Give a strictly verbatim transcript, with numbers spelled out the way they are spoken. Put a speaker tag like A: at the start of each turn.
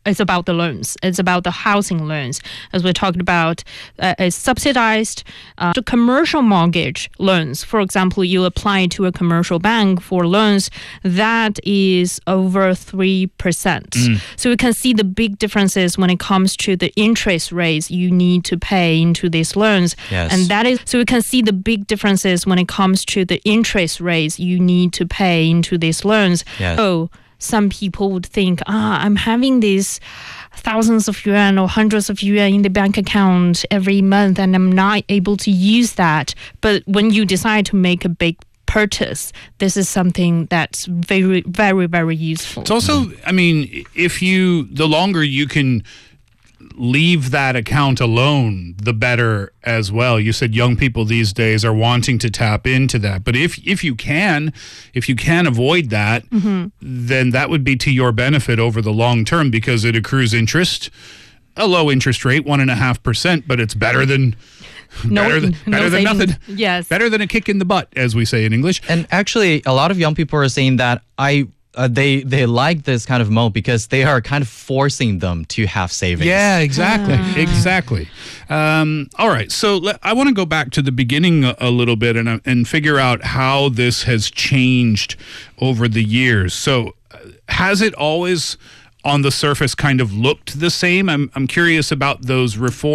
A: it's about the loans. It's about the housing loans, as we talked about. Uh, it's subsidized uh, to commercial mortgage loans. For example, you apply to a commercial bank for loans that is over three percent. Mm. So you can see the big differences when it comes to the interest rates you need to pay into these loans.
B: Yes.
A: And that is so you can see the big differences when it comes to the interest rates you need to pay into these loans.
B: Yes.
A: So some people would think, ah, I'm having these thousands of yuan or hundreds of yuan in the bank account every month and I'm not able to use that. But when you decide to make a big purchase, this is something that's very, very, very useful.
C: It's also, I mean, if you, the longer you can leave that account alone, the better as well. You said young people these days are wanting to tap into that. But if if you can, if you can avoid that, mm-hmm. then that would be to your benefit over the long term because it accrues interest, a low interest rate, one and a half percent, but it's better than
A: No,
C: better than,
A: no
C: better than
A: savings.
C: nothing.
A: Yes.
C: Better than a kick in the butt, as we say in English.
B: And actually, a lot of young people are saying that I uh, they they like this kind of mode because they are kind of forcing them to have savings.
C: Yeah, exactly, exactly. Um, all right, so le- I want to go back to the beginning a, a little bit and uh, and figure out how this has changed over the years. So, uh, has it always, on the surface, kind of looked the same? I'm I'm curious about those reforms.